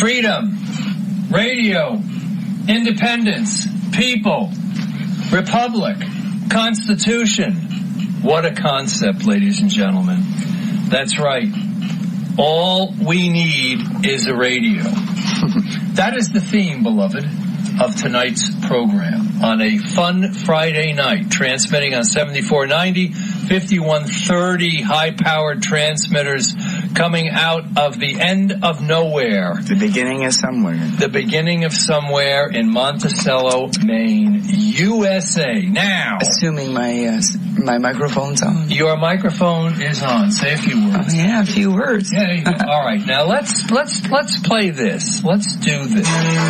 freedom, radio, independence, people, republic, Constitution. What a concept, ladies and gentlemen. That's right. All we need is a radio. That is the theme, beloved, of tonight's program on a fun Friday night, transmitting on 7490, 5130 high-powered transmitters coming out of the end of nowhere. The beginning of somewhere. The beginning of somewhere in Monticello, Maine, USA. Now, assuming my microphone's on. Your microphone is on. Say a few words. Oh, yeah, a few words. Yeah, all right. Now let's play this. Let's do this.